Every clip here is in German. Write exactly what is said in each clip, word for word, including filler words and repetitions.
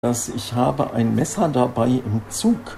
dass ich habe ein Messer dabei im Zug,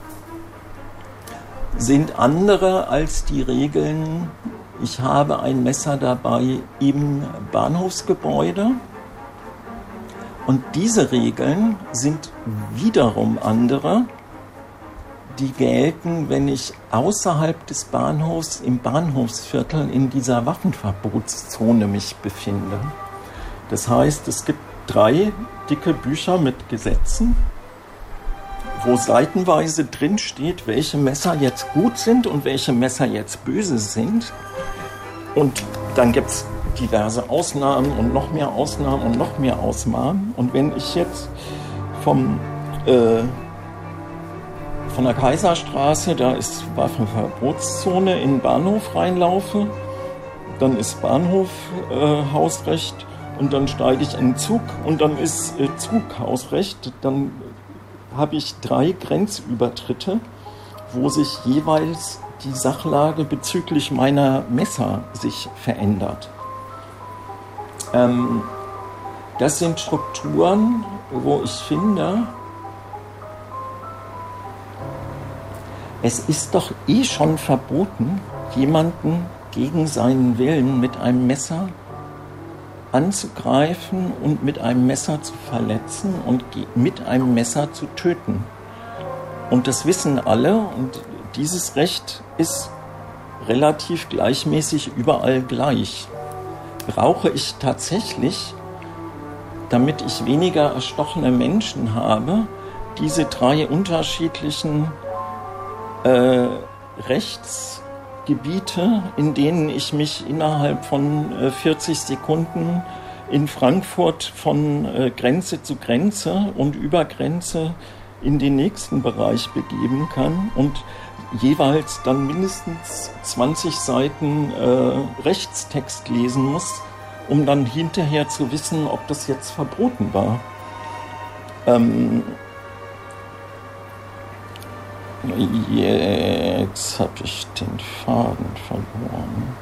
sind andere als die Regeln, ich habe ein Messer dabei im Bahnhofsgebäude. Und diese Regeln sind wiederum andere, die gelten, wenn ich außerhalb des Bahnhofs im Bahnhofsviertel in dieser Waffenverbotszone mich befinde. Das heißt, es gibt drei dicke Bücher mit Gesetzen, wo seitenweise drin steht, welche Messer jetzt gut sind und welche Messer jetzt böse sind. Und dann gibt es diverse Ausnahmen und noch mehr Ausnahmen und noch mehr Ausnahmen. Und wenn ich jetzt vom, äh, von der Kaiserstraße, da ist Waffenverbotszone, in den Bahnhof reinlaufe, dann ist Bahnhof äh, Hausrecht und dann steige ich in den Zug und dann ist äh, Zughausrecht. Dann habe ich drei Grenzübertritte, wo sich jeweils die Sachlage bezüglich meiner Messer sich verändert. Ähm, das sind Strukturen, wo ich finde, es ist doch eh schon verboten, jemanden gegen seinen Willen mit einem Messer anzugreifen und mit einem Messer zu verletzen und mit einem Messer zu töten. Und das wissen alle und dieses Recht ist relativ gleichmäßig überall gleich. Brauche ich tatsächlich, damit ich weniger erstochene Menschen habe, diese drei unterschiedlichen äh, Rechtsgebiete, in denen ich mich innerhalb von äh, vierzig Sekunden in Frankfurt von äh, Grenze zu Grenze und über Grenze in den nächsten Bereich begeben kann und jeweils dann mindestens zwanzig Seiten äh, Rechtstext lesen muss, um dann hinterher zu wissen, ob das jetzt verboten war. Ähm jetzt habe ich den Faden verloren.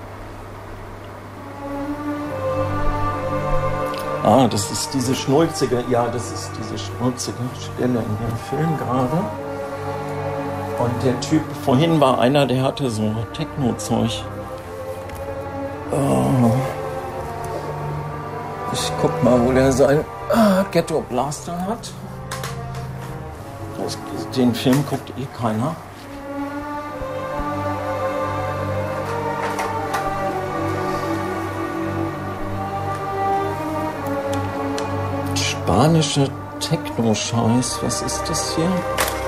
Ah, das ist diese schnulzige, ja, das ist diese schnulzige Stelle in dem Film gerade. Und der Typ, vorhin war einer, der hatte so Techno-Zeug. Oh. Ich guck mal, wo der sein ah, Ghetto Blaster hat. Das, den Film guckt eh keiner. Spanische Techno-Scheiß, was ist das hier?